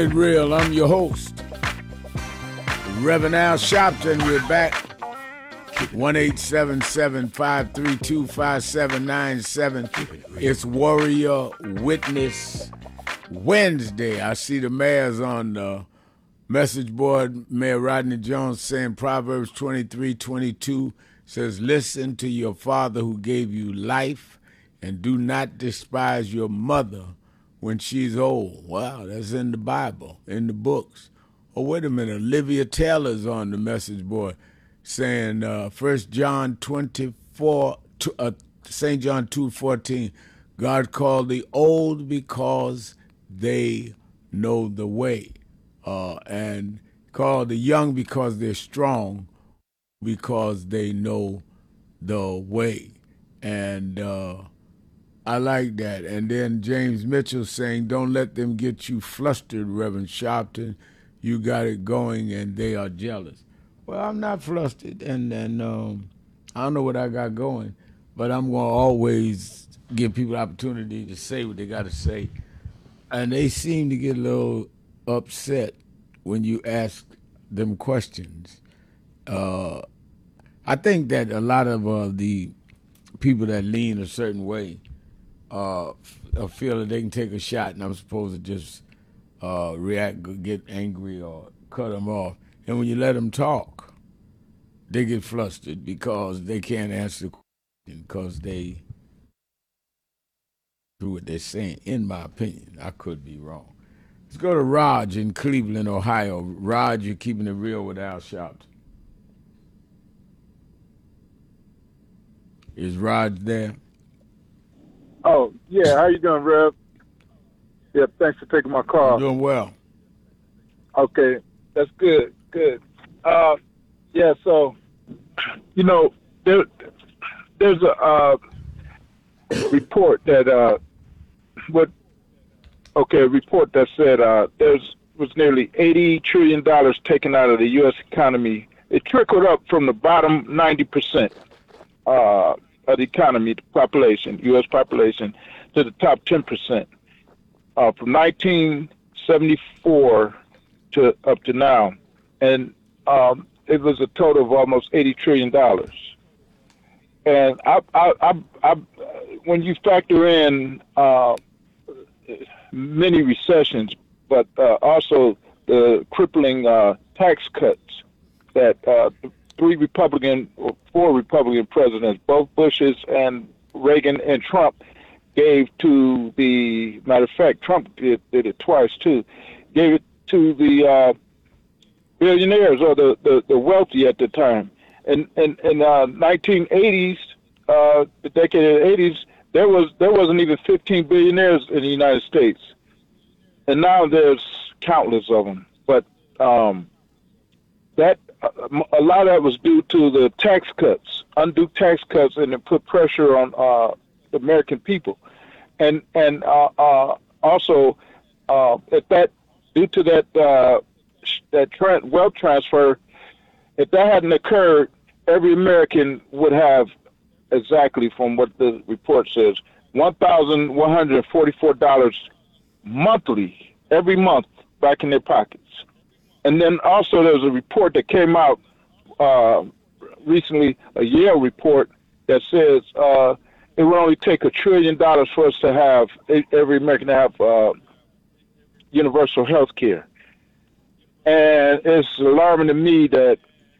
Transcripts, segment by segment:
Real, I'm your host, Reverend Al Sharpton. We're back. 1-877-532-5797. It's Warrior Witness Wednesday. I see the mayor's on the message board. Mayor Rodney Jones saying Proverbs 23:22 says, "Listen to your father who gave you life, and do not despise your mother when she's old." Wow, that's in the Bible, in the books. Oh, wait a minute. Olivia Taylor's on the message board saying 1 John 24, St. John 2:14, God called the old because they know the way, and called the young because they're strong, because they know the way. And I like that. And then James Mitchell saying, don't let them get you flustered, Reverend Sharpton. You got it going and they are jealous. Well, I'm not flustered, and I don't know what I got going, but I'm going to always give people the opportunity to say what they got to say. And they seem to get a little upset when you ask them questions. I think that a lot of the people that lean a certain way feel that they can take a shot, and I'm supposed to just react, get angry, or cut them off. And when you let them talk, they get flustered because they can't answer the question because they do what they're saying. In my opinion, I could be wrong. Let's go to Raj in Cleveland, Ohio. Raj, you're keeping it real with Al Sharpton. Is Raj there? Oh, yeah. How you doing, Rev? Yeah, thanks for taking my call. I'm doing well. Okay, that's good. Good. Yeah, so, there's a report that a report that said was nearly $80 trillion taken out of the U.S. economy. It trickled up from the bottom 90% of the economy, the population, U.S. population, to the top 10%. From 1974 to up to now, and it was a total of almost $80 trillion. And when you factor in many recessions, but also the crippling tax cuts that four Republican presidents, both Bush's and Reagan and Trump, gave to the, matter of fact, Trump did it twice too, gave it to the billionaires or the wealthy at the time. In 1980s, the decade of the 80s, there wasn't even 15 billionaires in the United States, and now there's countless of them. But that a lot of that was due to the tax cuts, undue tax cuts, and it put pressure on the American people, and also due to that wealth transfer, if that hadn't occurred, every American would have exactly, from what the report says, $1,144 monthly, every month, back in their pockets. And then also there was a report that came out recently, a Yale report, that says it would only take $1 trillion for us to have, every American to have universal health care. And it's alarming to me that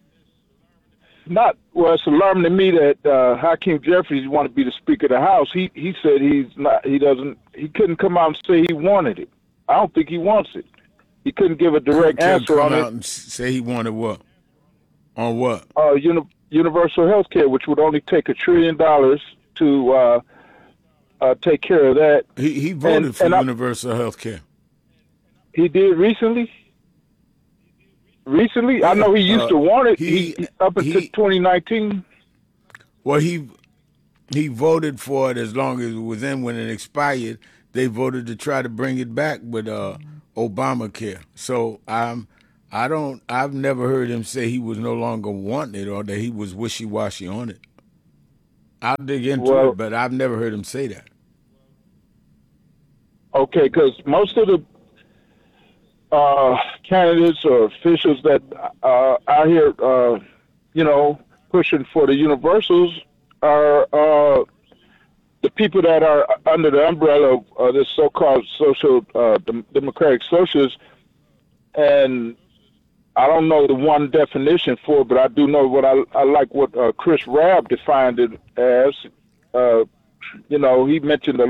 Hakeem Jeffries wanted to be the Speaker of the House. He said he couldn't come out and say he wanted it. I don't think he wants it. He couldn't give a direct answer on it. Come out and say he wanted what? On what? Universal health care, which would only take $1 trillion to take care of that. He voted for universal health care. He did recently? Yeah, I know he used to want it up until 2019. Well, he voted for it as long as it was in. When it expired, they voted to try to bring it back with Obamacare. So I've never heard him say he was no longer wanting it or that he was wishy-washy on it. I'll dig into it, but I've never heard him say that. Okay, because most of the candidates or officials that out here, pushing for the universals are the people that are under the umbrella of this so-called social democratic socialists. And I don't know the one definition for it, but I do know what I like what Chris Rabb defined it as. He mentioned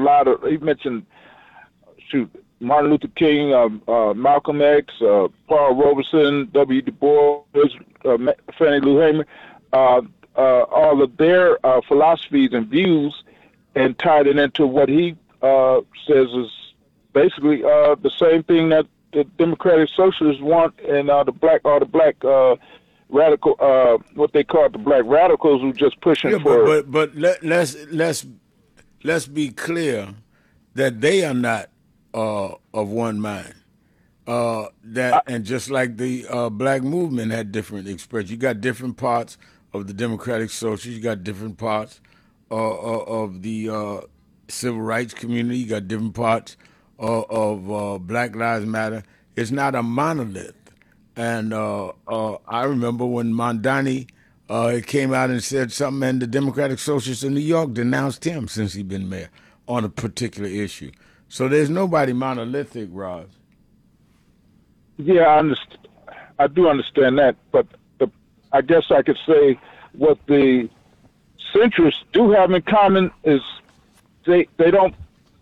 Martin Luther King, Malcolm X, Paul Robeson, W. Du Bois, Fannie Lou Hamer, all of their philosophies and views, and tied it into what he says is basically the same thing that the Democratic Socialists want, and the black radical, what they call the black radicals, who just pushing for. But let's be clear that they are not of one mind. And just like the black movement had different expressions, you got different parts of the Democratic Socialists, you got different parts of the civil rights community, you got different parts of Black Lives Matter. It's not a monolith. And I remember when Mondani came out and said something, and the Democratic Socialists in New York denounced him since he'd been mayor on a particular issue. So there's nobody monolithic, Roz. Yeah, I do understand that, but I guess I could say what the centrists do have in common is they don't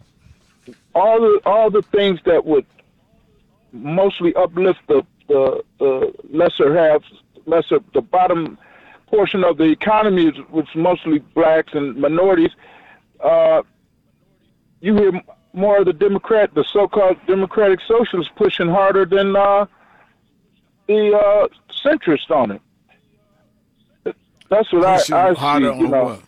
all the things that would mostly uplift the the bottom portion of the economy, which is mostly blacks and minorities. You hear more of the so-called Democratic Socialists pushing harder than the centrists on it. That's what I see. Harder on what?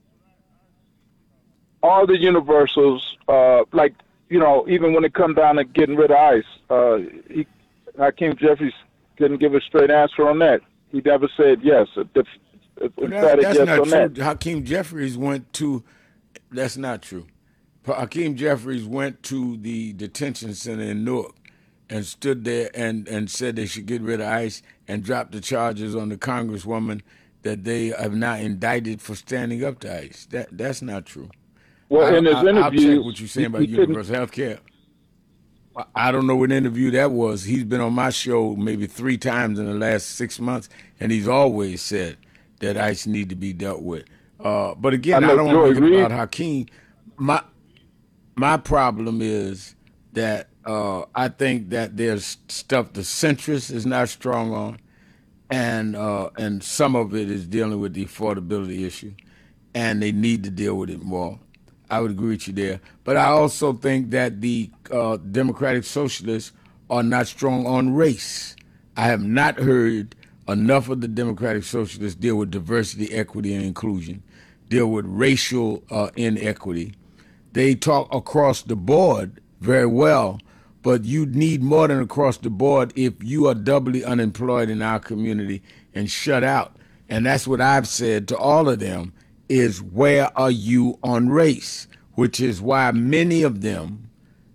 All the universals, even when it come down to getting rid of ICE, Hakeem Jeffries couldn't give a straight answer on that. He never said yes. That's not true. Hakeem Jeffries went to. That's not true. Hakeem Jeffries went to the detention center in Newark and stood there and said they should get rid of ICE and drop the charges on the congresswoman that they have now indicted for standing up to ICE. That's not true. Well, in his interview, I'll check what you're saying about universal health care. I don't know what interview that was. He's been on my show maybe 3 times in the last 6 months, and he's always said that ICE need to be dealt with. But again, I don't want to make it about Hakeem. My problem is that I think that there's stuff the centrist is not strong on, and some of it is dealing with the affordability issue, and they need to deal with it more. I would agree with you there. But I also think that the Democratic Socialists are not strong on race. I have not heard enough of the Democratic Socialists deal with diversity, equity, and inclusion, deal with racial inequity. They talk across the board very well, but you need more than across the board if you are doubly unemployed in our community and shut out. And that's what I've said to all of them, is where are you on race? Which is why many of them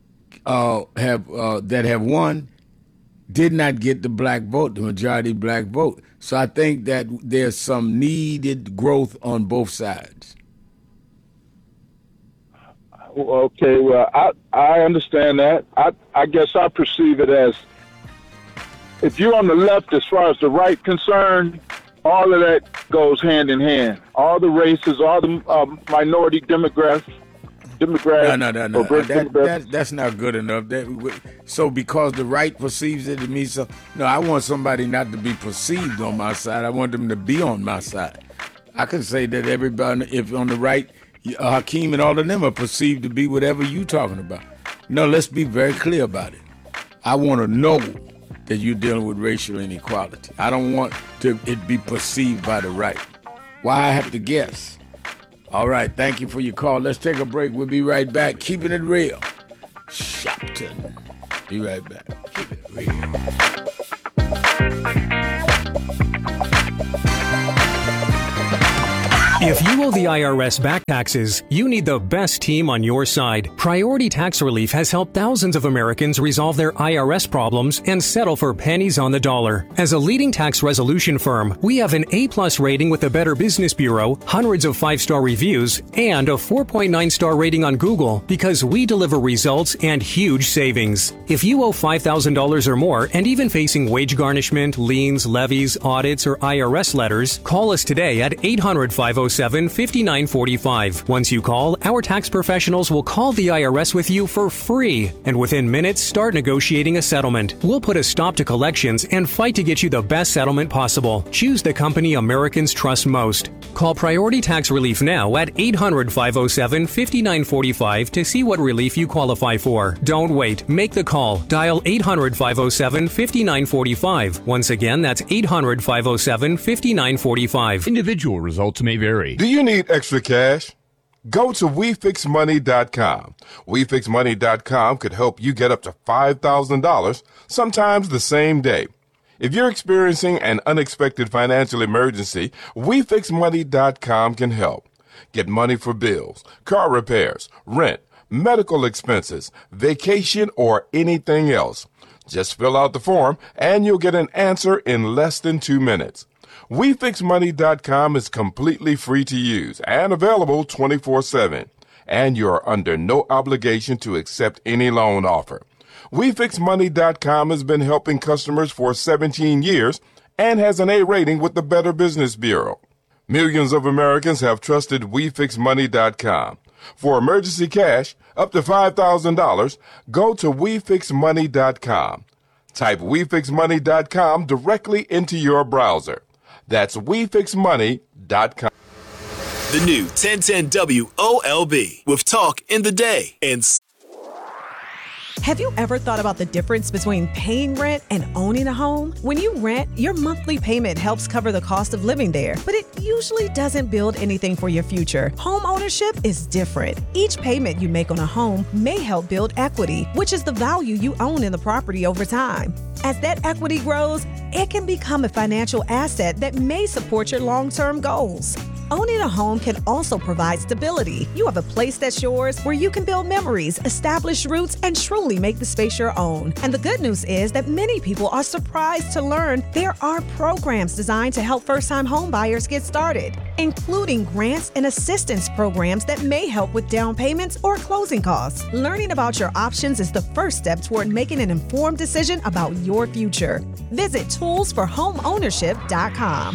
have won did not get the black vote, the majority black vote. So I think that there's some needed growth on both sides. Okay, well, I understand that. I guess I perceive it as, if you're on the left as far as the right concerned, all of that goes hand in hand. All the races, all the minority demographics. No. That's not good enough. So because the right perceives it means so. No, I want somebody not to be perceived on my side. I want them to be on my side. I can say that everybody, if on the right, Hakeem and all of them are perceived to be whatever you talking about. No, let's be very clear about it. I want to know that you're dealing with racial inequality. I don't want it be perceived by the right. Why I have to guess? All right, thank you for your call. Let's take a break. We'll be right back. Keeping it real. Shopton. Be right back. Keep it real. If you owe the IRS back taxes, you need the best team on your side. Priority Tax Relief has helped thousands of Americans resolve their IRS problems and settle for pennies on the dollar. As a leading tax resolution firm, we have an A+ rating with the Better Business Bureau, hundreds of 5-star reviews, and a 4.9-star rating on Google because we deliver results and huge savings. If you owe $5,000 or more and even facing wage garnishment, liens, levies, audits, or IRS letters, call us today at 800-507-5945. Once you call, our tax professionals will call the IRS with you for free, and within minutes start negotiating a settlement. We'll put a stop to collections and fight to get you the best settlement possible. Choose the company Americans trust most. Call Priority Tax Relief now at 800-507-5945 to see what relief you qualify for. Don't wait. Make the call. Dial 800-507-5945. Once again, that's 800-507-5945. Individual results may vary. Do you need extra cash? Go to WeFixMoney.com. WeFixMoney.com could help you get up to $5,000, sometimes the same day. If you're experiencing an unexpected financial emergency, WeFixMoney.com can help. Get money for bills, car repairs, rent, medical expenses, vacation, or anything else. Just fill out the form and you'll get an answer in less than 2 minutes. WeFixMoney.com is completely free to use and available 24/7. And you're under no obligation to accept any loan offer. WeFixMoney.com has been helping customers for 17 years and has an A rating with the Better Business Bureau. Millions of Americans have trusted WeFixMoney.com. For emergency cash, up to $5,000, go to WeFixMoney.com. Type WeFixMoney.com directly into your browser. That's WeFixMoney.com. The new 1010 WOLB with talk in the day and... Have you ever thought about the difference between paying rent and owning a home? When you rent, your monthly payment helps cover the cost of living there, but it usually doesn't build anything for your future. Home ownership is different. Each payment you make on a home may help build equity, which is the value you own in the property over time. As that equity grows, it can become a financial asset that may support your long-term goals. Owning a home can also provide stability. You have a place that's yours where you can build memories, establish roots, and truly make the space your own. And the good news is that many people are surprised to learn there are programs designed to help first-time home buyers get started, including grants and assistance programs that may help with down payments or closing costs. Learning about your options is the first step toward making an informed decision about your future. Visit toolsforhomeownership.com.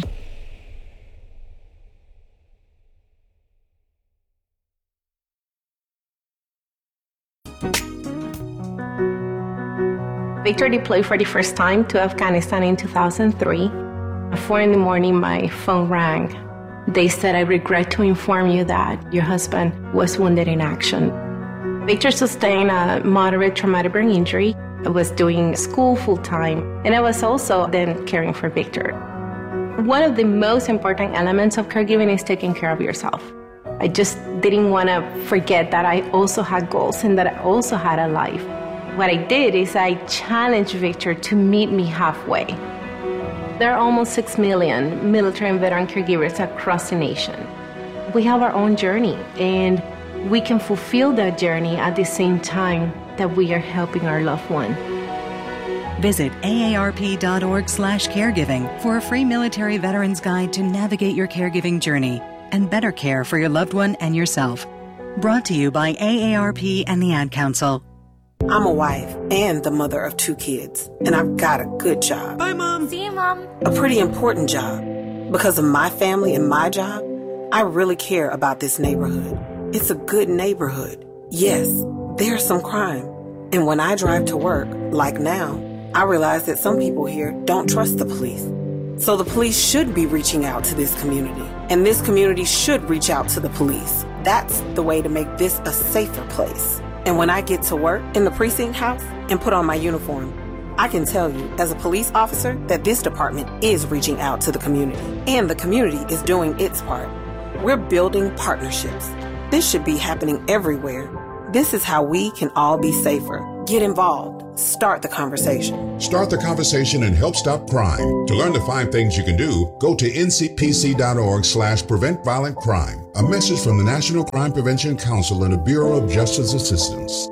Victor deployed for the first time to Afghanistan in 2003. At 4 a.m, my phone rang. They said, "I regret to inform you that your husband was wounded in action." Victor sustained a moderate traumatic brain injury. I was doing school full-time, and I was also then caring for Victor. One of the most important elements of caregiving is taking care of yourself. I just didn't want to forget that I also had goals and that I also had a life. What I did is I challenged Victor to meet me halfway. There are almost 6 million military and veteran caregivers across the nation. We have our own journey, and we can fulfill that journey at the same time that we are helping our loved one. Visit aarp.org/caregiving for a free military veterans guide to navigate your caregiving journey and better care for your loved one and yourself. Brought to you by AARP and the Ad Council. I'm a wife and the mother of 2 kids, and I've got a good job. Bye, Mom. See you, Mom. A pretty important job. Because of my family and my job, I really care about this neighborhood. It's a good neighborhood. Yes, there's some crime. And when I drive to work, like now, I realize that some people here don't trust the police. So the police should be reaching out to this community, and this community should reach out to the police. That's the way to make this a safer place. And when I get to work in the precinct house and put on my uniform, I can tell you as a police officer that this department is reaching out to the community, and the community is doing its part. We're building partnerships. This should be happening everywhere. This is how we can all be safer. Get involved. Start the conversation. Start the conversation and help stop crime. To learn the 5 things you can do, go to ncpc.org/prevent violent crime. A message from the National Crime Prevention Council and the Bureau of Justice Assistance.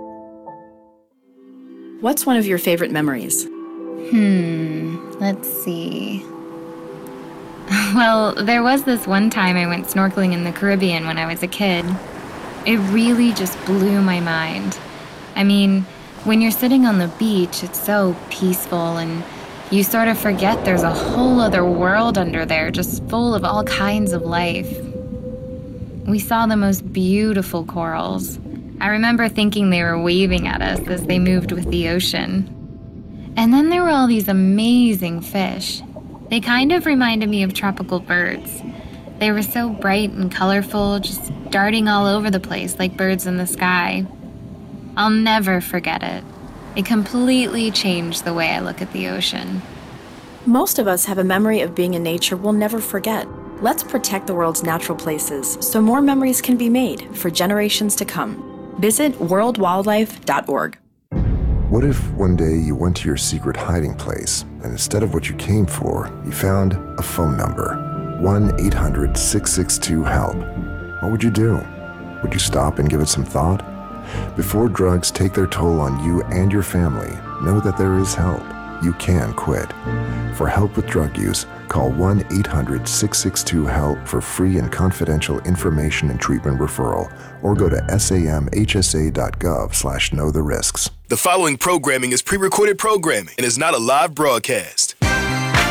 What's one of your favorite memories? Let's see. Well, there was this one time I went snorkeling in the Caribbean when I was a kid. It really just blew my mind. I mean, when you're sitting on the beach, it's so peaceful and you sort of forget there's a whole other world under there just full of all kinds of life. We saw the most beautiful corals. I remember thinking they were waving at us as they moved with the ocean. And then there were all these amazing fish. They kind of reminded me of tropical birds. They were so bright and colorful, just darting all over the place like birds in the sky. I'll never forget it. It completely changed the way I look at the ocean. Most of us have a memory of being in nature we'll never forget. Let's protect the world's natural places so more memories can be made for generations to come. Visit worldwildlife.org. What if one day you went to your secret hiding place and instead of what you came for, you found a phone number, 1-800-662-HELP? What would you do? Would you stop and give it some thought? Before drugs take their toll on you and your family, know that there is help. You can quit. For help with drug use, call 1-800-662-HELP for free and confidential information and treatment referral, or go to samhsa.gov/knowtherisks. The following programming is pre-recorded programming and is not a live broadcast.